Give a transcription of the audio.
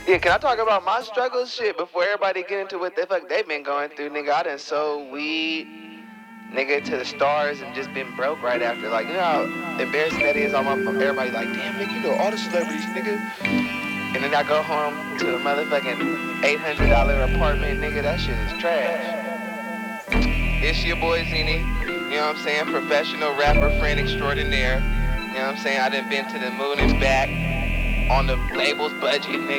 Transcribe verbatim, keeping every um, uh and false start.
Yeah, can I talk about my struggles? Shit, before everybody get into what the fuck they been going through, nigga. I done sold weed, nigga, to the stars and just been broke right after. Like, you know how embarrassing that is? All my everybody like, damn, nigga, you know all the celebrities, nigga. And then I go home to a motherfucking eight hundred dollar apartment, nigga. That shit is trash. It's your boy Zini. You know what I'm saying? Professional rapper, friend extraordinaire. You know what I'm saying? I done been to the moon and back on the label's budget, nigga.